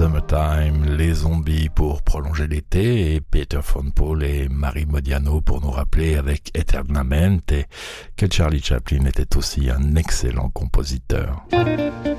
Summertime, les Zombies pour prolonger l'été et Peter von Paul et Marie Modiano pour nous rappeler avec Eternamente que Charlie Chaplin était aussi un excellent compositeur.